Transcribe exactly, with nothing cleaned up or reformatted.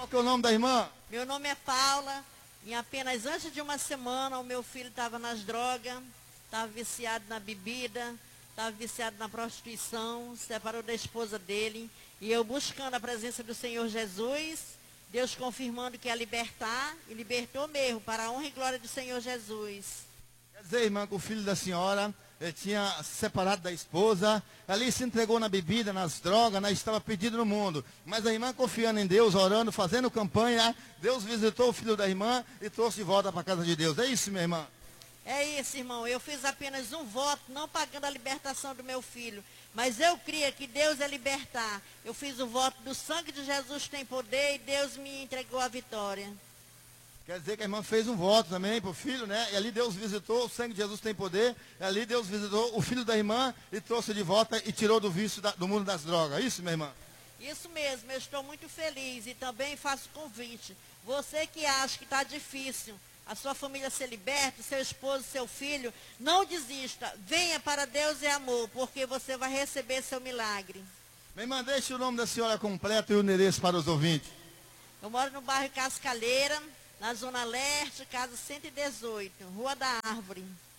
que é o nome da irmã? Meu nome é Paula. E apenas antes de uma semana, o meu filho estava nas drogas, estava viciado na bebida, estava viciado na prostituição, separou da esposa dele. E eu buscando a presença do Senhor Jesus, Deus confirmando que ia libertar, e libertou mesmo, para a honra e glória do Senhor Jesus. Quer dizer, irmã, que o filho da senhora ele tinha se separado da esposa, ali se entregou na bebida, nas drogas, né, estava perdido no mundo. Mas a irmã confiando em Deus, orando, fazendo campanha, Deus visitou o filho da irmã e trouxe de volta para a casa de Deus. É isso, minha irmã? É isso, irmão. Eu fiz apenas um voto, não pagando a libertação do meu filho. Mas eu cria que Deus é libertar. Eu fiz o voto do sangue de Jesus tem poder e Deus me entregou a vitória. Quer dizer que a irmã fez um voto também para o filho, né? E ali Deus visitou, o sangue de Jesus tem poder. E ali Deus visitou o filho da irmã e trouxe de volta e tirou do vício da, do mundo das drogas. É isso, minha irmã? Isso mesmo, eu estou muito feliz e também faço convite. Você que acha que está difícil a sua família ser liberta, seu esposo, seu filho, não desista. Venha para Deus e amor, porque você vai receber seu milagre. Minha irmã, deixe o nome da senhora completo e o endereço para os ouvintes. Eu moro no bairro Cascalheira, na Zona Leste, casa cento e dezoito, Rua da Árvore.